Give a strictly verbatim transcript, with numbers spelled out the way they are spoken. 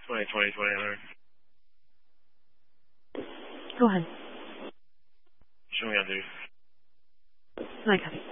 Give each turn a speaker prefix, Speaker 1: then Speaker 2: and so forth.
Speaker 1: twenty, twenty, twenty, one hundred.
Speaker 2: Go ahead.
Speaker 1: Show me on dude.
Speaker 2: I copy.